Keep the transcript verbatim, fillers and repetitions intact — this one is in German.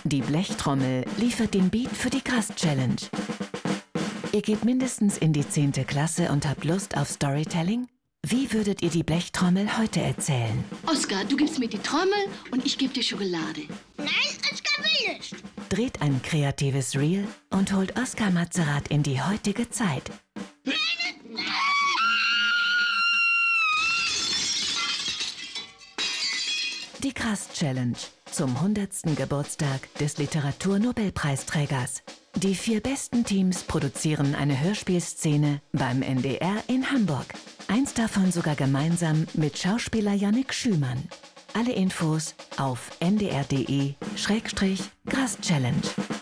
Die Blechtrommel liefert den Beat für die Gras-Challenge. Ihr geht mindestens in die zehnte Klasse und habt Lust auf Storytelling? Wie würdet ihr die Blechtrommel heute erzählen? Oskar, du gibst mir die Trommel und ich gebe dir Schokolade. Nein, Oskar will nicht. Dreht ein kreatives Reel und holt Oskar Matzerath in die heutige Zeit. Die Gras-Challenge zum hundertsten Geburtstag des Literaturnobelpreisträgers. Die vier besten Teams produzieren eine Hörspielszene beim N D R in Hamburg. Eins davon sogar gemeinsam mit Schauspieler Yannick Schümann. Alle Infos auf n d r punkt d e Schrägstrich Gras-Challenge.